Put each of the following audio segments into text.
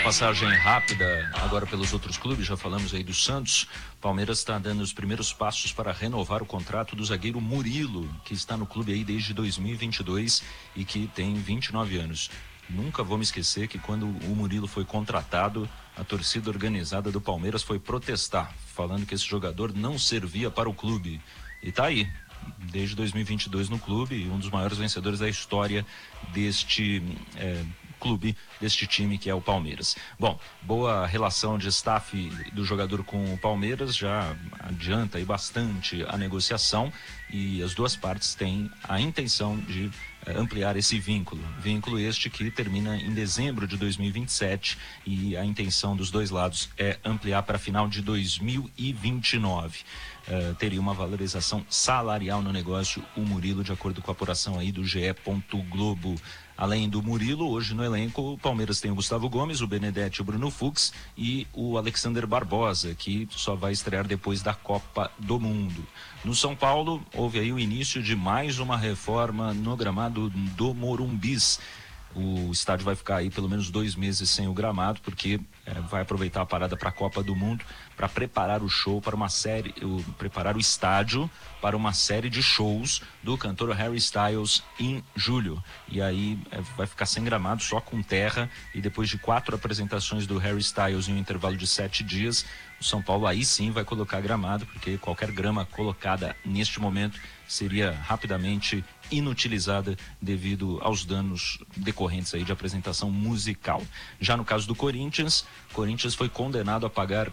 passagem rápida agora pelos outros clubes, já falamos aí do Santos. Palmeiras está dando os primeiros passos para renovar o contrato do zagueiro Murilo, que está no clube aí desde 2022 e que tem 29 anos. Nunca vou me esquecer que quando o Murilo foi contratado, a torcida organizada do Palmeiras foi protestar, falando que esse jogador não servia para o clube. E tá aí, desde 2022 no clube, um dos maiores vencedores da história deste clube, deste time que é o Palmeiras. Bom, boa relação de staff do jogador com o Palmeiras, já adianta aí bastante a negociação e as duas partes têm a intenção de ampliar esse vínculo este que termina em dezembro de 2027 e a intenção dos dois lados é ampliar para final de 2029. Teria uma valorização salarial no negócio o Murilo, de acordo com a apuração aí do GE. Globo. Além do Murilo, hoje no elenco o Palmeiras tem o Gustavo Gomes, o Benedetti, o Bruno Fux e o Alexander Barbosa, que só vai estrear depois da Copa do Mundo. No São Paulo, houve aí o início de mais uma reforma no gramado do Morumbis. O estádio vai ficar aí pelo menos 2 meses sem o gramado, porque vai aproveitar a parada para a Copa do Mundo para preparar o show para uma série, preparar o estádio para uma série de shows do cantor Harry Styles em julho. E aí vai ficar sem gramado, só com terra, e depois de 4 apresentações do Harry Styles em um intervalo de 7 dias, o São Paulo aí sim vai colocar gramado, porque qualquer grama colocada neste momento seria rapidamente inutilizada devido aos danos decorrentes aí de apresentação musical. Já no caso do Corinthians foi condenado a pagar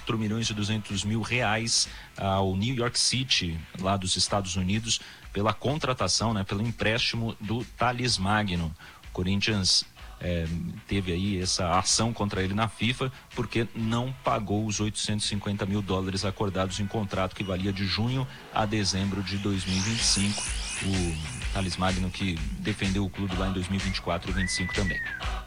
R$4.200.000 ao New York City, lá dos Estados Unidos, pela contratação, pelo empréstimo do Thales Magno. O Corinthians teve aí essa ação contra ele na FIFA porque não pagou os $850.000 acordados em contrato que valia de junho a dezembro de 2025. O Thales Magno que defendeu o clube lá em 2024 e 2025 também.